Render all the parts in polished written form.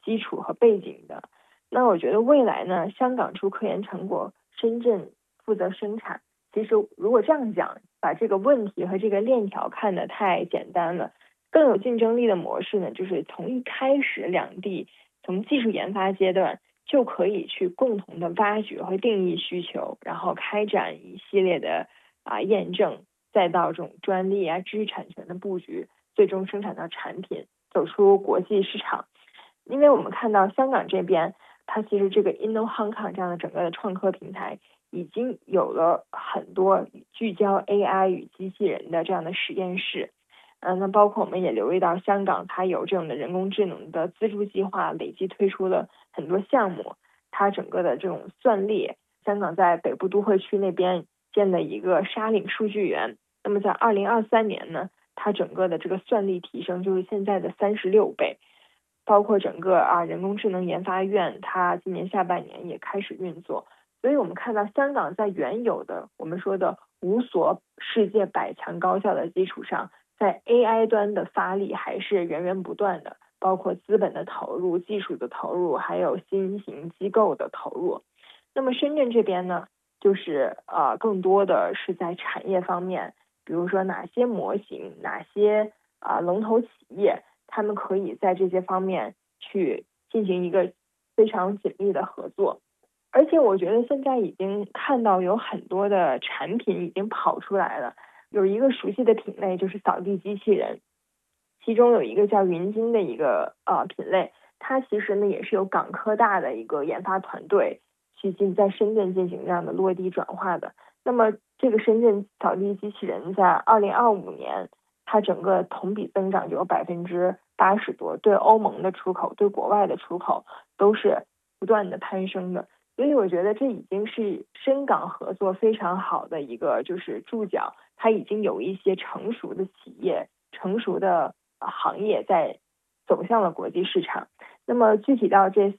基础和背景的。那我觉得未来呢，香港出科研成果，深圳负责生产。其实如果这样讲，把这个问题和这个链条看得太简单了。更有竞争力的模式呢，就是从一开始两地从技术研发阶段就可以去共同的挖掘和定义需求，然后开展一系列的验证，再到这种专利知识产权的布局，最终生产到产品，走出国际市场。因为我们看到香港这边，它其实这个 Inno Hong Kong 这样的整个的创科平台已经有了很多聚焦 AI 与机器人的这样的实验室。那包括我们也留意到香港它有这种的人工智能的资助计划，累计推出了很多项目。它整个的这种算力，香港在北部都会区那边建了一个沙岭数据园，那么在2023年呢，它整个的这个算力提升就是现在的36倍。包括整个人工智能研发院，它今年下半年也开始运作。所以我们看到香港在原有的我们说的五所世界百强高校的基础上，在 AI 端的发力还是源源不断的，包括资本的投入、技术的投入，还有新型机构的投入。那么深圳这边呢，就是更多的是在产业方面，比如说哪些模型、哪些龙头企业，他们可以在这些方面去进行一个非常紧密的合作。而且我觉得现在已经看到有很多的产品已经跑出来了，有一个熟悉的品类就是扫地机器人，其中有一个叫云鲸的一个品类，它其实呢也是由港科大的一个研发团队在深圳进行这样的落地转化的。那么这个深圳扫地机器人在2025年，它整个同比增长就有80%多，对欧盟的出口、对国外的出口都是不断的攀升的。所以我觉得这已经是深港合作非常好的一个就是注脚，它已经有一些成熟的企业、成熟的行业在走向了国际市场。那么具体到这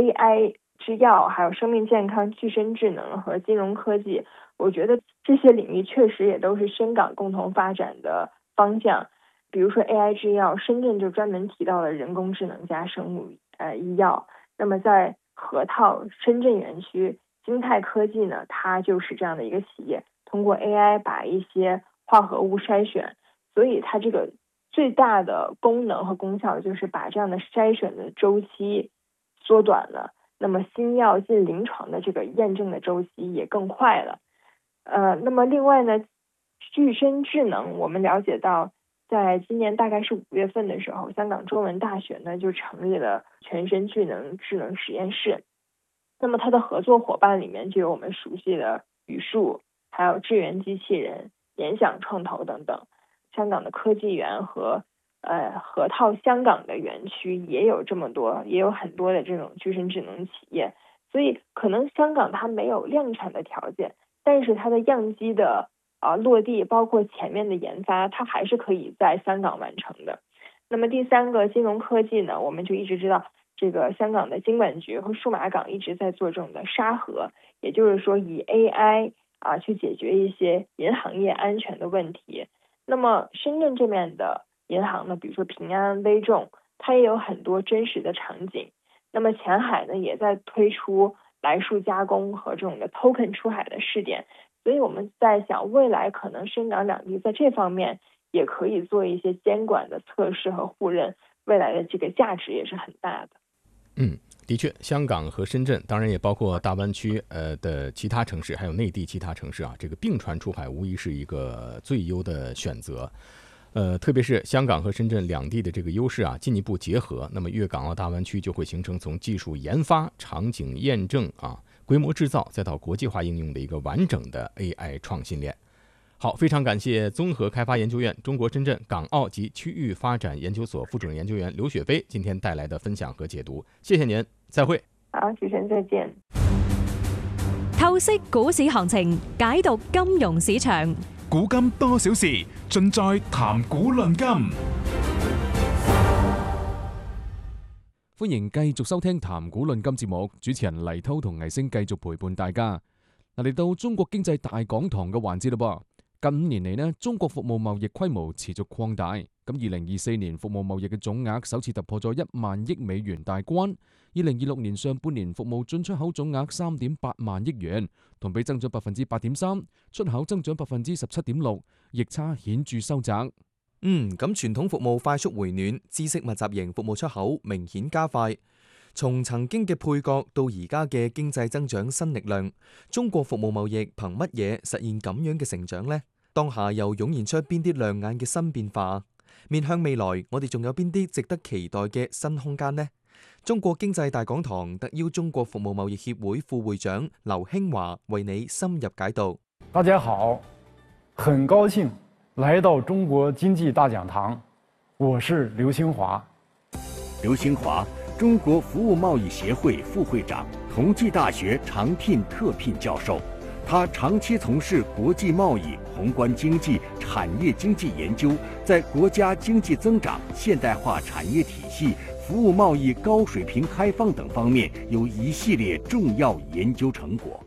AI 制药、还有生命健康、具身智能和金融科技，我觉得这些领域确实也都是深港共同发展的方向。比如说 AI 制药，深圳就专门提到了人工智能加生物医药。那么在河套深圳园区，金泰科技呢，它就是这样的一个企业，通过 AI 把一些化合物筛选，所以它这个最大的功能和功效就是把这样的筛选的周期缩短了，那么新药进临床的这个验证的周期也更快了。那么另外呢，具身智能，我们了解到在今年大概是5月份的时候，香港中文大学呢就成立了全身智能实验室。那么它的合作伙伴里面就有我们熟悉的语数，还有智源机器人、联想创投等等。香港的科技园和河套香港的园区也有很多的这种具身智能企业。所以可能香港它没有量产的条件，但是它的样机的落地，包括前面的研发，它还是可以在香港完成的。那么第三个金融科技呢，我们就一直知道这个香港的金管局和数码港一直在做这种的沙盒，也就是说以 AI 去解决一些银行业安全的问题。那么深圳这边的银行呢，比如说平安、微众，它也有很多真实的场景。那么前海呢，也在推出来数加工和这种的 token 出海的试点。所以我们在想，未来可能深港两地在这方面也可以做一些监管的测试和互认，未来的这个价值也是很大的。 的确，香港和深圳，当然也包括大湾区的其他城市，还有内地其他城市这个并船出海无疑是一个最优的选择。特别是香港和深圳两地的这个优势进一步结合，那么粤港澳大湾区就会形成从技术研发、场景验证规模制造再到国际化应用的一个完整的 AI 创新链。好，非常感谢综合开发研究院中国深圳港澳及区域发展研究所副主任研究员刘雪飞今天带来的分享和解读，謝謝您，再會。 好，主持人再見。 透析股市行情，解讀金融市場， 古今多少事，盡在談股論金。歡迎繼續收聽談股論金節目，主持人黎滔同魏星繼續陪伴大家。嚟到中國經濟大講堂嘅環節啦噃。近5年嚟呢，中國服務貿易規模持續擴大， 咁2024年服務貿易嘅總額首次突破咗1萬億美元大關。2026年上半年服務進出口總額3.8萬億元，同比增長8.3%，出口增長17.6%，逆差顯著收窄。 咁傳統服務快速回暖，知識密集型服務出口明顯加快。從曾經嘅配角到而家嘅經濟增長新力量，中國服務貿易憑乜嘢實現咁樣嘅成長呢？當下又湧現出邊啲亮眼嘅新變化？面向未來，我哋仲有邊啲值得期待嘅新空間呢？中國經濟大講堂特邀中國服務貿易協會副會長劉興華為你深入解讀。 大家好，很高興來到中國經濟大講堂，我是劉興華。 劉興華，中國服務貿易協會副會長，同濟大學常聘特聘教授。他長期從事國際貿易、宏觀經濟、產業經濟研究，在國家經濟增長、現代化產業體系、服務貿易高水平開放等方面有一系列重要研究成果。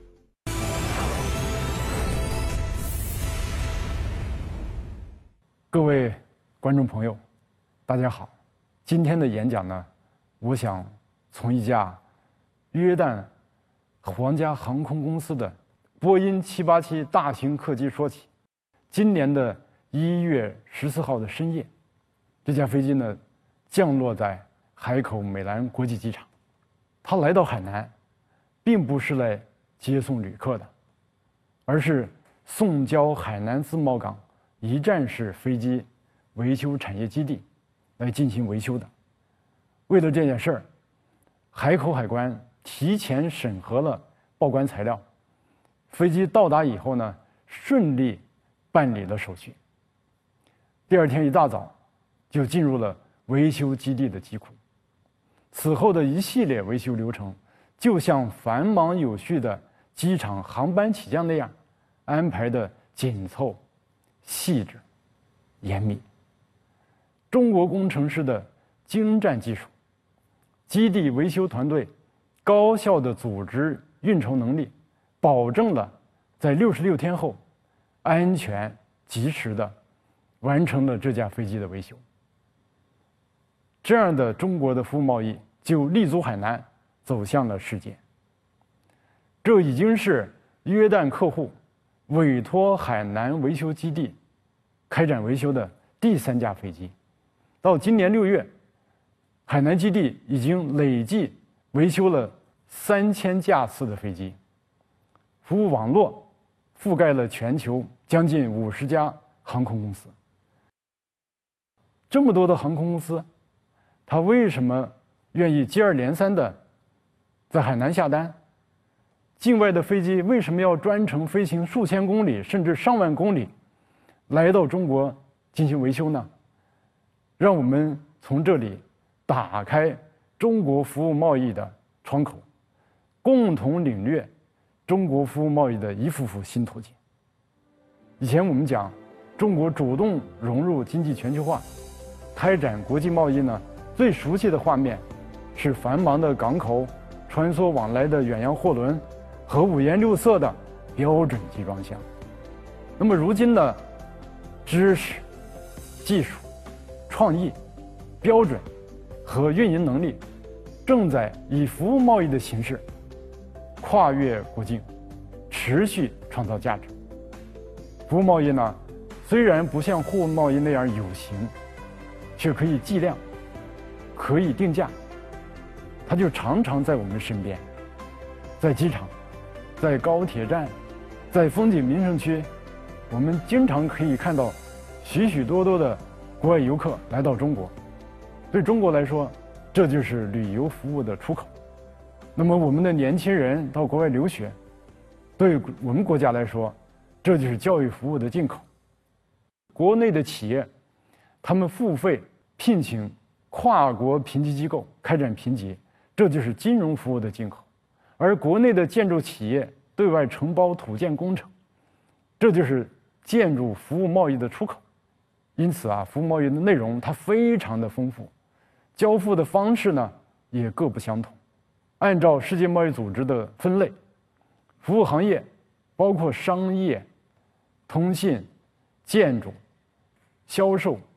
各位觀眾朋友，大家好。今天的演講呢，我想從一架約旦皇家航空公司的波音787大型客機說起。今年的1月14號的深夜，這架飛機呢降落在海口美蘭國際機場。它來到海南，並不是來接送旅客的，而是送交海南自貿港一站式飛機維修產業基地來進行維修的。為了這件事，海口海關提前審核了報關材料。飛機到達以後呢，順利辦理了手續。第二天一大早，就進入了維修基地的機庫。此後的一系列維修流程，就像繁忙有序的機場航班起降那樣，安排的緊湊、細緻、嚴密。中國工程師的精湛技術，基地維修團隊高效的組織運籌能力，保證了在66天後，安全及時的完成了這架飛機的維修。這樣的中國的服務貿易就立足海南，走向了世界。這已經是約旦客戶委託海南維修基地開展維修的第3架飛機。到今年6月，海南基地已經累計維修了3000架次的飛機。服務網絡覆蓋了全球將近50家航空公司。這麼多的航空公司，他為什麼願意接二連三的在海南下單？境外的飛機為什麼要專程飛行數千公里甚至上萬公里來到中國進行維修呢？讓我們從這裡打開中國服務貿易的窗口，共同領略中國服務貿易的一幅幅新圖景。以前我們講，中國主動融入經濟全球化，開展國際貿易呢，最熟悉的畫面是繁忙的港口、穿梭往來的遠洋貨輪和五顏六色的標準集裝箱。那麼如今的知識、技術、創意、標準和運營能力，正在以服務貿易的形式跨越國境，持續創造價值。服務貿易呢，雖然不像貨物貿易那樣有形，卻可以計量，可以定價，它就常常在我們身邊，在機場，在高鐵站，在風景名勝區，我們經常可以看到許許多多的國外遊客來到中國。對中國來說，這就是旅遊服務的出口。那麼我們的年輕人到國外留學，對我們國家來說，這就是教育服務的進口。國內的企業，他們付費聘請跨國評級機構開展評級，這就是金融服務的進口。而國內的建築企業對外承包土建工程，這就是建築服務貿易的出口。因此啊，服務貿易的內容它非常的豐富，交付的方式呢也各不相同。按照世界貿易組織的分類，服務行業包括商業、通信、建築、銷售、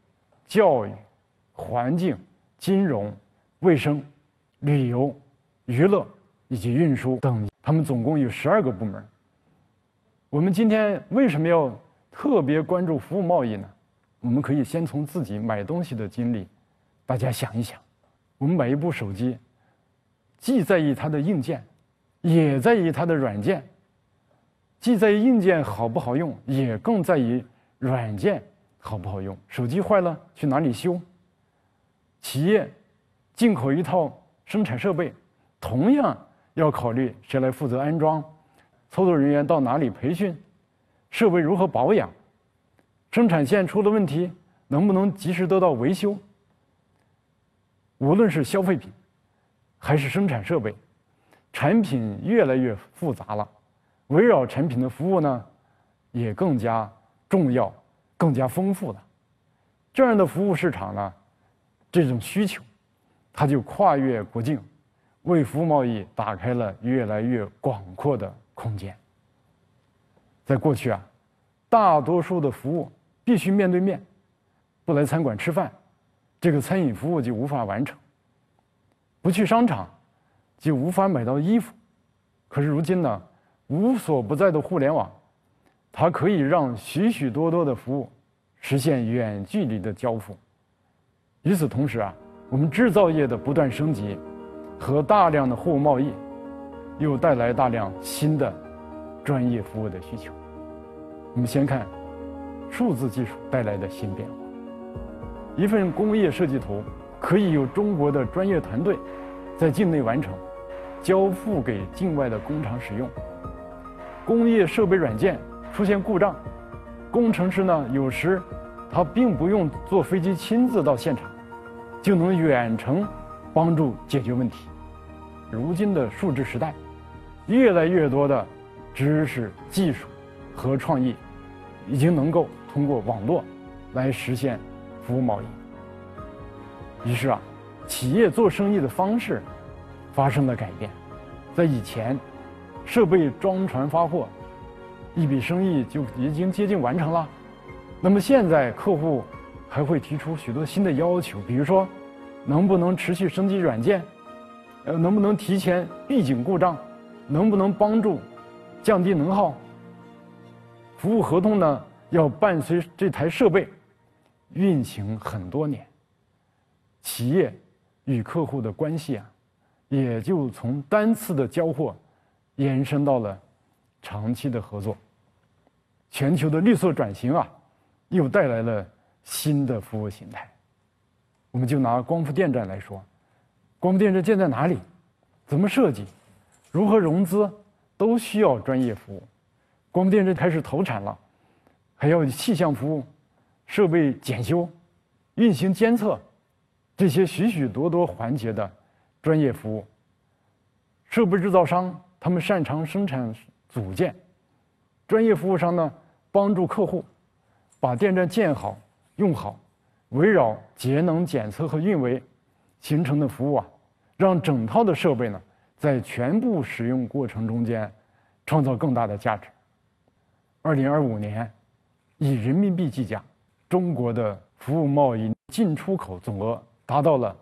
教育、环境、金融、卫生、旅游、娱乐以及运输等，他们总共有12个部门。我们今天为什么要特别关注服务贸易呢？我们可以先从自己买东西的经历，大家想一想，我们买一部手机，既在意它的硬件，也在意它的软件，既在意硬件好不好用，也更在意软件好不好用。手机坏了去哪里修？企业进口一套生产设备，同样要考虑谁来负责安装，操作人员到哪里培训，设备如何保养，生产线出了问题能不能及时得到维修。无论是消费品还是生产设备，产品越来越复杂了，围绕产品的服务呢也更加重要，更加丰富了。这样的服务市场呢，这种需求它就跨越国境，为服务贸易打开了越来越广阔的空间。在过去啊，大多数的服务必须面对面，不来餐馆吃饭，这个餐饮服务就无法完成；不去商场，就无法买到衣服。可是如今呢，无所不在的互联网，它可以让许许多多的服务实现远距离的交付。与此同时啊，我们制造业的不断升级和大量的货物贸易，又带来大量新的专业服务的需求。我们先看数字技术带来的新变化。一份工业设计图可以由中国的专业团队在境内完成，交付给境外的工厂使用。工业设备软件出现故障，工程师呢有时他并不用坐飞机亲自到现场，就能远程帮助解决问题。如今的数字时代，越来越多的知识、技术和创意已经能够通过网络来实现服务贸易。于是啊，企业做生意的方式发生了改变。在以前，设备装船发货，一笔生意就已经接近完成了。那么现在客户还会提出许多新的要求，比如说能不能持续升级软件，能不能提前预警故障，能不能帮助降低能耗。服务合同呢，要伴随这台设备运行很多年，企业与客户的关系啊，也就从单次的交货延伸到了长期的合作。全球的绿色转型啊，又带来了新的服务形态。我们就拿光伏电站来说，光伏电站建在哪里，怎么设计，如何融资，都需要专业服务。光伏电站开始投产了，还要气象服务、设备检修、运行监测，这些许许多多环节的专业服务。设备制造商他们擅长生产组件，专业服务商呢帮助客户把电站建好用好，围绕节能检测和运维形成的服务啊，让整套的设备呢在全部使用过程中间创造更大的价值。2025年，以人民币计价，中国的服务贸易进出口总额达到了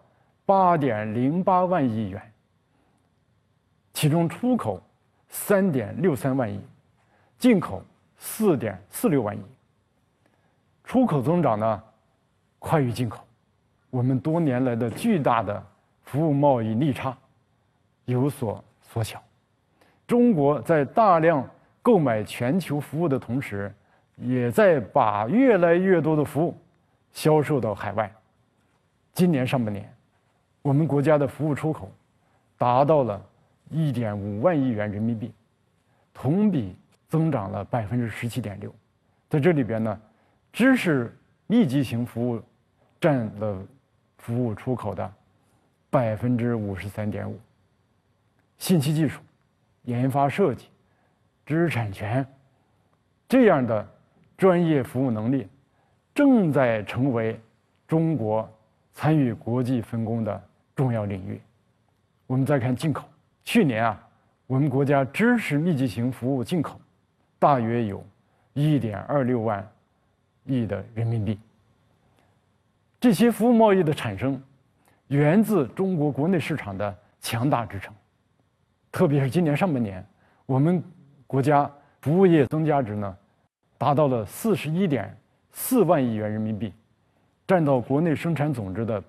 8.08万亿元，其中出口3.63万亿，进口4.46万亿。出口增长呢快于进口，我们多年来的巨大的服务贸易逆差有所缩小。中国在大量购买全球服务的同时，也在把越来越多的服务销售到海外。今年上半年，我们国家的服务出口达到了1.5万亿元人民币，同比增长了17.6%。在这里边呢，知识密集型服务占了服务出口的53.5%，信息技术、研发设计、知识产权这样的专业服务能力，正在成为中国参与国际分工的重要领域。我们再看进口，去年啊，我们国家知识密集型服务进口大约有1.26万亿的人民币。 这些服务贸易的产生，源自中国国内市场的强大支撑。特别是今年上半年，我们国家服务业增加值呢，达到了41.4万亿元人民币，占到国内生产总值的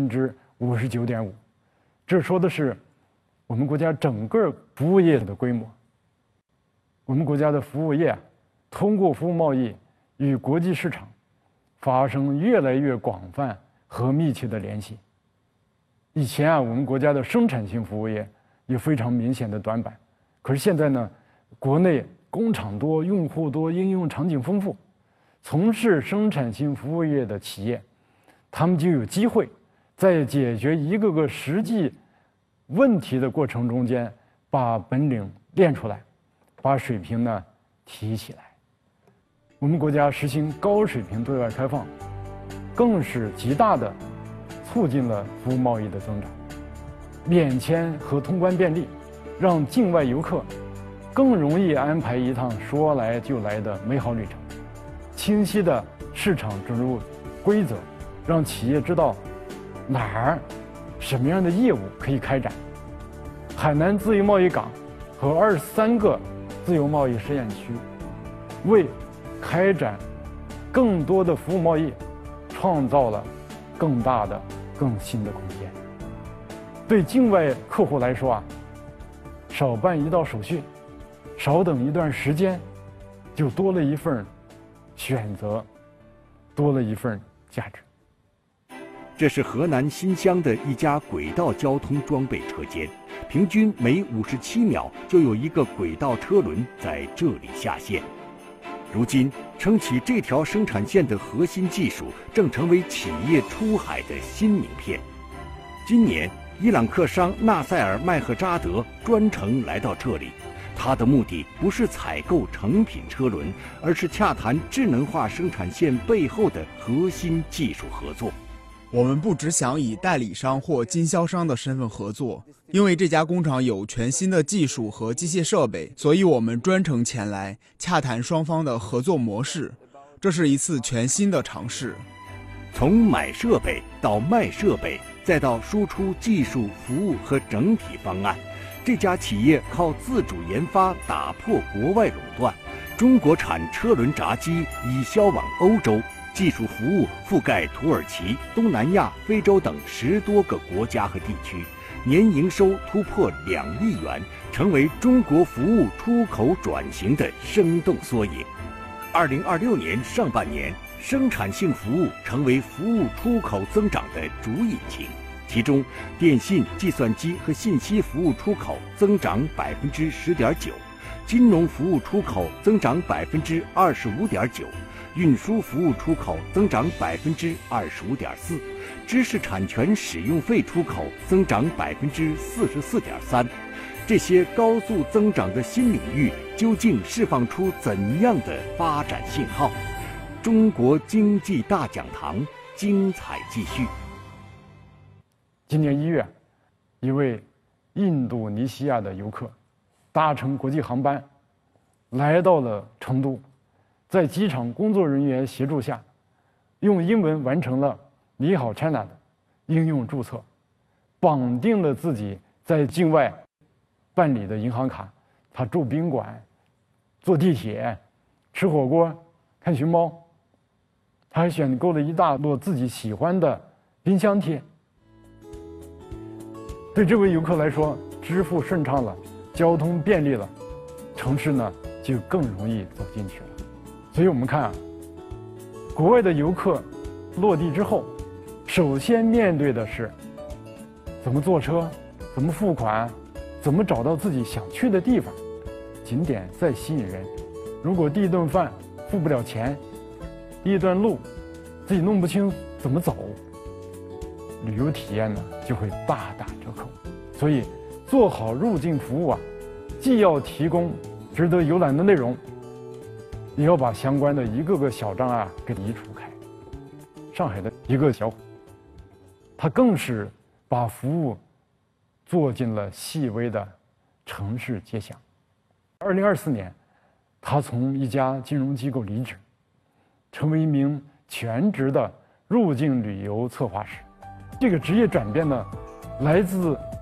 59.5%。这说的是我们国家整个服务业的规模。我们国家的服务业通过服务贸易与国际市场发生越来越广泛和密切的联系。以前我们国家的生产性服务业有非常明显的短板，可是现在呢，国内工厂多、用户多、应用场景丰富，从事生产性服务业的企业，他们就有机会在解决一个个实际问题的过程中间，把本领练出来，把水平呢提起来。我们国家实行高水平对外开放，更是极大的促进了服务贸易的增长，免签和通关便利，让境外游客更容易安排一趟说来就来的美好旅程。清晰的市场准入规则，让企业知道哪儿什么样的业务可以开展。海南自由贸易港和23个自由贸易试验区，为开展更多的服务贸易创造了更大的、更新的空间。对境外客户来说少办一道手续，少等一段时间，就多了一份选择，多了一份价值。 这是河南新乡的一家轨道交通装备车间，平均每57秒就有一个轨道车轮在这里下线。如今，撑起这条生产线的核心技术正成为企业出海的新名片。今年，伊朗客商纳赛尔·麦赫扎德专程来到这里，他的目的不是采购成品车轮，而是洽谈智能化生产线背后的核心技术合作。 我们不只想以代理商或经销商的身份合作，因为这家工厂有全新的技术和机械设备，所以我们专程前来洽谈双方的合作模式。这是一次全新的尝试。 从买设备到卖设备，再到输出技术、服务和整体方案，这家企业靠自主研发打破国外垄断。中国产车轮闸机已销往欧洲，技术服务覆盖土耳其、东南亚、非洲等10多个国家和地区，年营收突破2亿元，成为中国服务出口转型的生动缩影。2026年上半年，生产性服务成为服务出口增长的主引擎，其中电信、计算机和信息服务出口增长10.9%，金融服务出口增长25.9%。运输服务出口增长25.4%，知识产权使用费出口增长44.3%。这些高速增长的新领域究竟释放出怎样的发展信号？中国经济大讲堂精彩继续。 今年1月，一位印度尼西亚的游客搭乘国际航班来到了成都。在机场工作人员协助下，用英文完成了“你好 China” 的应用注册，绑定了自己在境外办理的银行卡。他住宾馆、坐地铁、吃火锅、看熊猫，他还选购了一大摞自己喜欢的冰箱贴。对这位游客来说，支付顺畅了，交通便利了，城市呢就更容易走进去了。所以我们看国外的游客落地之后，首先面对的是怎么坐车、怎么付款、怎么找到自己想去的地方。景点再吸引人，如果第一顿饭付不了钱，第一段路自己弄不清怎么走，旅游体验呢就会大打折扣。所以做好入境服务既要提供值得游览的内容，也要把相关的一个个小障给移除开。上海的一个小伙，他更是把服务做进了细微的城市街巷。2024年，他从一家金融机构离职，成为一名全职的入境旅游策划师。这个职业转变呢，来自